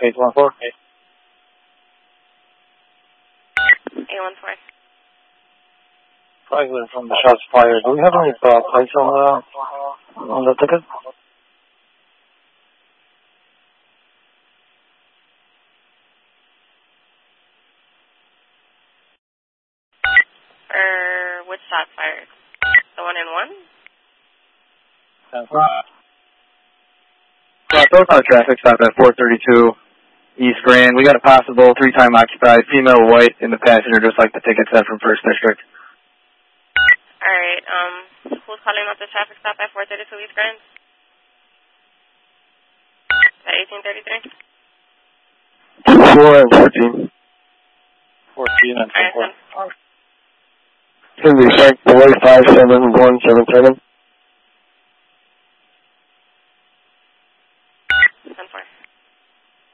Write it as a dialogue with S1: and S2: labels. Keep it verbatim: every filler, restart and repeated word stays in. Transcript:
S1: eight one four.
S2: eight one four.
S1: Flagler from the shots fired. Do we have any uh, plates on the, on the ticket?
S2: Or which shot fired? The one in one?
S1: That's right. Uh, our traffic stop at four thirty-two East Grand. We got a possible three-time occupied female white in the passenger, just like the ticket said from First District.
S2: All right. Um, who's calling up the traffic stop at four thirty-two East Grand? At eighteen thirty-three?
S3: four and fourteen.
S1: fourteen and
S2: All right,
S3: It's going to be Frank Boy, five seven one seven seven.